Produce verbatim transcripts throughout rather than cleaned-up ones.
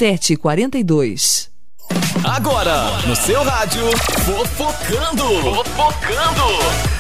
sete quarenta e dois. Agora, no seu rádio, Fofocando. Fofocando.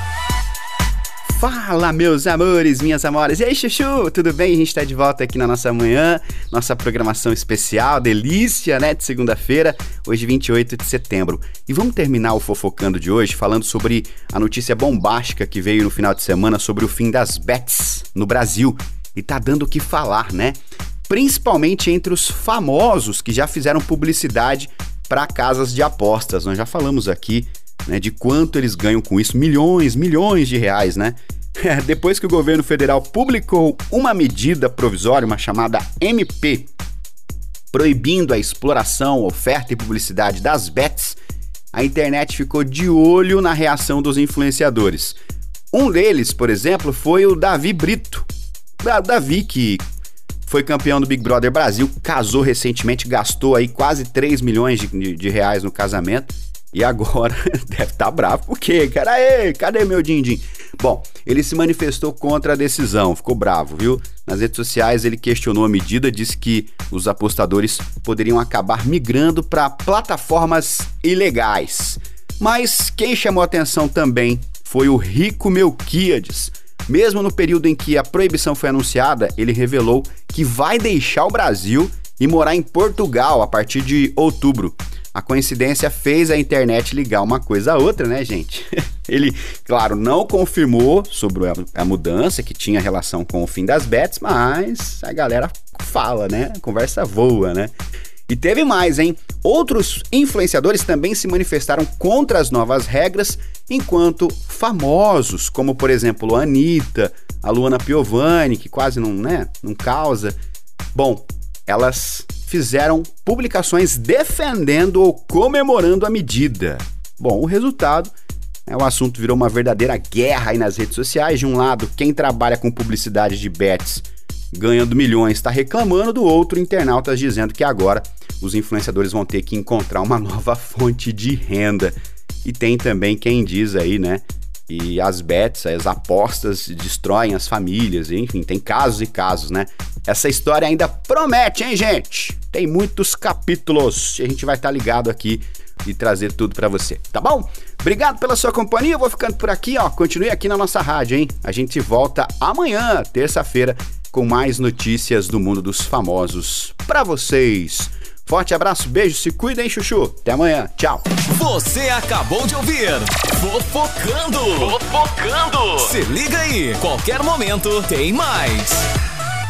Fala, meus amores, minhas amoras. E aí, Chuchu, tudo bem? A gente tá de volta aqui na nossa manhã, nossa programação especial, delícia, né, de segunda-feira, hoje vinte e oito de setembro. E vamos terminar o Fofocando de hoje falando sobre a notícia bombástica que veio no final de semana sobre o fim das bets no Brasil. E tá dando o que falar, né? Principalmente entre os famosos que já fizeram publicidade para casas de apostas. Nós já falamos aqui, né, de quanto eles ganham com isso, milhões, milhões de reais, né? Depois que o governo federal publicou uma medida provisória, uma chamada M P, proibindo a exploração, oferta e publicidade das bets, a internet ficou de olho na reação dos influenciadores. Um deles, por exemplo, foi o Davi Brito. O Davi, que foi campeão do Big Brother Brasil, casou recentemente, gastou aí quase três milhões de, de reais no casamento. E agora deve estar bravo, por quê? Cara, ei, cadê meu din-din? Bom, ele se manifestou contra a decisão, ficou bravo, viu? Nas redes sociais ele questionou a medida, disse que os apostadores poderiam acabar migrando para plataformas ilegais. Mas quem chamou atenção também foi o Rico Melquiades. Mesmo no período em que a proibição foi anunciada, ele revelou que vai deixar o Brasil e morar em Portugal a partir de outubro. A coincidência fez a internet ligar uma coisa a outra, né, gente? Ele, claro, não confirmou sobre a mudança que tinha relação com o fim das bets, mas a galera fala, né? A conversa voa, né? E teve mais, hein? Outros influenciadores também se manifestaram contra as novas regras, enquanto famosos, como por exemplo a Anitta, a Luana Piovani, que quase não, né, não causa. Bom, elas fizeram publicações defendendo ou comemorando a medida. Bom, o resultado, é, o assunto virou uma verdadeira guerra aí nas redes sociais. De um lado, quem trabalha com publicidade de bets ganhando milhões está reclamando, do outro, internautas dizendo que agora os influenciadores vão ter que encontrar uma nova fonte de renda. E tem também quem diz aí, né, e as bets, as apostas destroem as famílias, enfim, tem casos e casos, né? Essa história ainda promete, hein, gente? Tem muitos capítulos e a gente vai estar ligado aqui e trazer tudo pra você, tá bom? Obrigado pela sua companhia, eu vou ficando por aqui, ó, continue aqui na nossa rádio, hein? A gente volta amanhã, terça-feira, com mais notícias do mundo dos famosos pra vocês. Forte abraço, beijo, se cuida, hein, Chuchu? Até amanhã, tchau. Você acabou de ouvir Fofocando. Fofocando. Se liga aí, qualquer momento tem mais.